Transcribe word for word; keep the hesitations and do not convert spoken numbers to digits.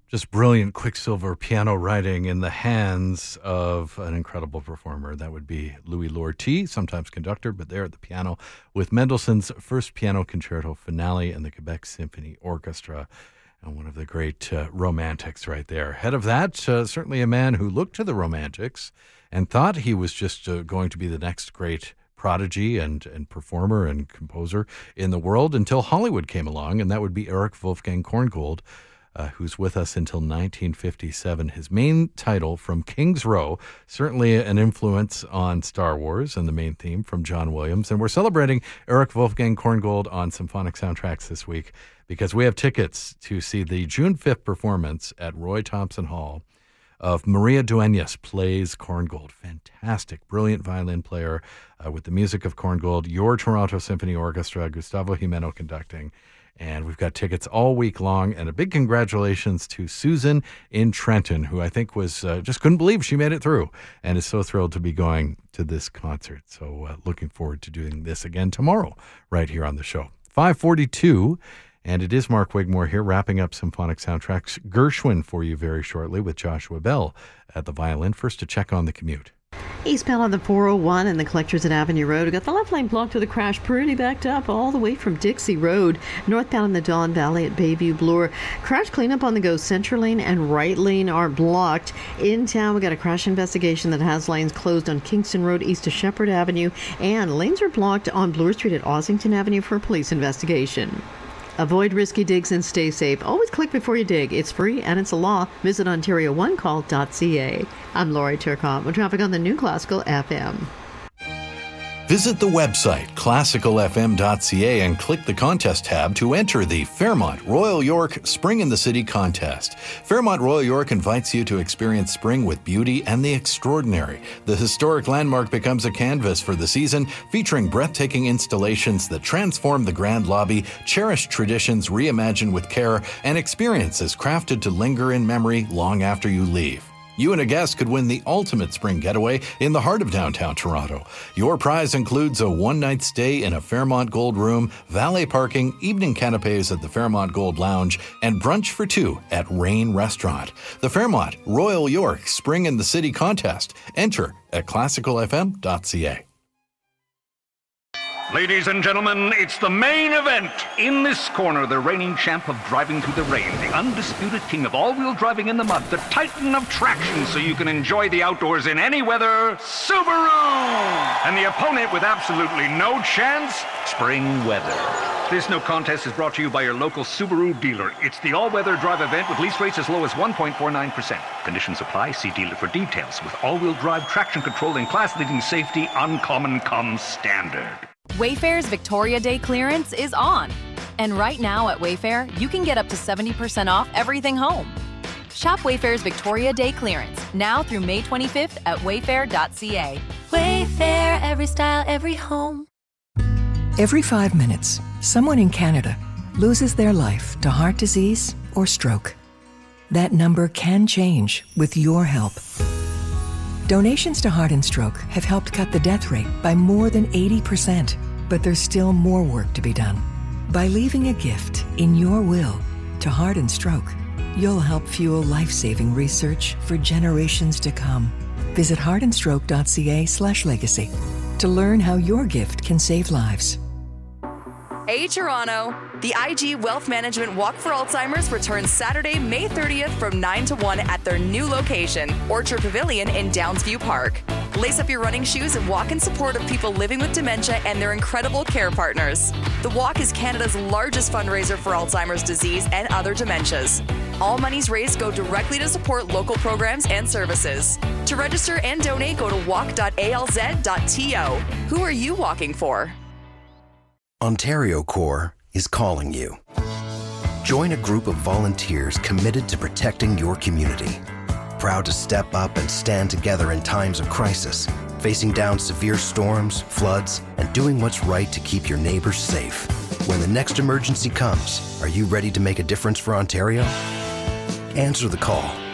Just brilliant Quicksilver piano writing in the hands of an incredible performer. That would be Louis Lortie, sometimes conductor, but there at the piano with Mendelssohn's First Piano Concerto Finale and the Quebec Symphony Orchestra. And one of the great uh, romantics right there. Ahead of that, uh, certainly a man who looked to the romantics and thought he was just uh, going to be the next great prodigy and, and performer and composer in the world until Hollywood came along, and that would be Erich Wolfgang Korngold, Uh, who's with us until nineteen fifty-seven. His main title from King's Row, certainly an influence on Star Wars and the main theme from John Williams. And we're celebrating Erich Wolfgang Korngold on Symphonic Soundtracks this week because we have tickets to see the June fifth performance at Roy Thompson Hall of Maria Dueñas Plays Korngold. Fantastic, brilliant violin player uh, with the music of Korngold, your Toronto Symphony Orchestra, Gustavo Jimeno conducting. And we've got tickets all week long. And a big congratulations to Susan in Trenton, who I think was uh, just couldn't believe she made it through and is so thrilled to be going to this concert. So uh, looking forward to doing this again tomorrow right here on the show. five forty-two, and it is Mark Wigmore here wrapping up Symphonic Soundtracks. Gershwin for you very shortly with Joshua Bell at the violin. First to check on the commute. Eastbound on the four oh one and the Collectors at Avenue Road. We've got the left lane blocked with a crash, pretty backed up all the way from Dixie Road. Northbound in the Don Valley at Bayview Bloor. Crash cleanup on the go. Center lane and right lane are blocked. In town, we got a crash investigation that has lanes closed on Kingston Road east of Shepherd Avenue. And lanes are blocked on Bloor Street at Ossington Avenue for a police investigation. Avoid risky digs and stay safe. Always click before you dig. It's free and it's a law. Visit ontario one call dot c a. I'm Laurie Turcotte with traffic on the New Classical F M. Visit the website classical f m dot c a and click the contest tab to enter the Fairmont Royal York Spring in the City contest. Fairmont Royal York invites you to experience spring with beauty and the extraordinary. The historic landmark becomes a canvas for the season, featuring breathtaking installations that transform the grand lobby, cherished traditions reimagined with care, and experiences crafted to linger in memory long after you leave. You and a guest could win the ultimate spring getaway in the heart of downtown Toronto. Your prize includes a one-night stay in a Fairmont Gold room, valet parking, evening canapes at the Fairmont Gold Lounge, and brunch for two at Rain Restaurant. The Fairmont Royal York Spring in the City contest. Enter at classical f m dot c a. Ladies and gentlemen, it's the main event. In this corner, the reigning champ of driving through the rain, the undisputed king of all-wheel driving in the mud, the titan of traction so you can enjoy the outdoors in any weather, Subaru! And the opponent with absolutely no chance, spring weather. This no contest is brought to you by your local Subaru dealer. It's the all-weather drive event with lease rates as low as one point four nine percent. Conditions apply. See dealer for details. With all-wheel drive traction control and class-leading safety, uncommon comes standard. Wayfair's Victoria Day clearance is on. And right now at Wayfair, you can get up to seventy percent off everything home. Shop Wayfair's Victoria Day clearance now through May twenty-fifth at wayfair dot c a. Wayfair, every style, every home. Every five minutes, someone in Canada loses their life to heart disease or stroke. That number can change with your help. Donations to Heart and Stroke have helped cut the death rate by more than eighty percent, but there's still more work to be done. By leaving a gift in your will to Heart and Stroke, you'll help fuel life-saving research for generations to come. Visit heart and stroke dot c a slash legacy to learn how your gift can save lives. Hey Toronto! The I G Wealth Management Walk for Alzheimer's returns Saturday, May thirtieth from nine to one at their new location, Orchard Pavilion in Downsview Park. Lace up your running shoes and walk in support of people living with dementia and their incredible care partners. The walk is Canada's largest fundraiser for Alzheimer's disease and other dementias. All monies raised go directly to support local programs and services. To register and donate, go to walk dot a l z dot t o. Who are you walking for? Ontario Corps is calling you. Join a group of volunteers committed to protecting your community. Proud to step up and stand together in times of crisis, facing down severe storms, floods, and doing what's right to keep your neighbors safe. When the next emergency comes, are you ready to make a difference for Ontario? Answer the call.